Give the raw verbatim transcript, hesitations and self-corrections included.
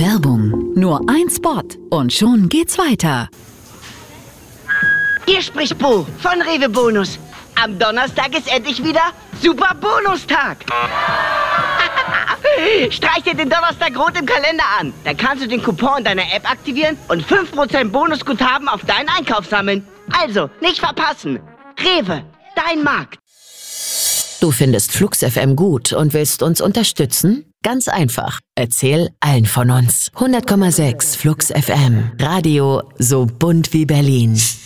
Werbung. Nur ein Spot und schon geht's weiter. Hier spricht Bo von Rewe Bonus. Am Donnerstag ist endlich wieder Super Bonustag. Streich dir den Donnerstag rot im Kalender an. Dann kannst du den Coupon in deiner App aktivieren und fünf Prozent Bonusguthaben auf deinen Einkauf sammeln. Also, nicht verpassen. Rewe, dein Markt. Du findest Flux F M gut und willst uns unterstützen? Ganz einfach. Erzähl allen von uns. hundert Komma sechs Flux F M. Radio so bunt wie Berlin.